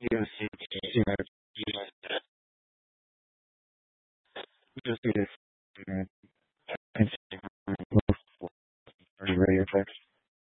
You'll see, you know, you'll see this, uh, radio effects.